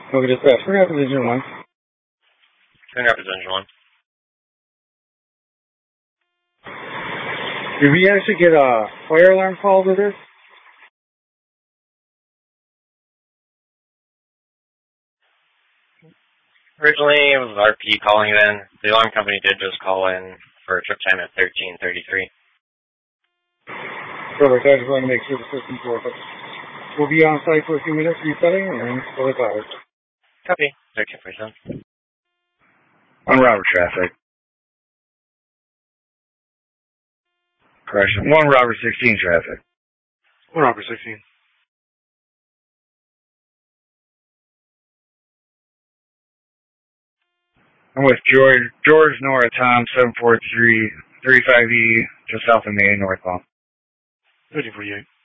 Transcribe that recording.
Okay, dispatch. We're going to have Engine 1. Turn up is Engine 1. Did we actually get a fire alarm call to this? Originally, it was RP calling it in. The alarm company did just call in for a trip time at 13:33. Perfect. I just want to make sure the system's working. We'll be on site for a few minutes resetting and pull it out. Copy. 13:47. On Robert traffic. Correction. 1 Robert 16 traffic. 1 Robert 16. I'm with George Nora Tom 74335E, just south of Maine, northbound. 13:48.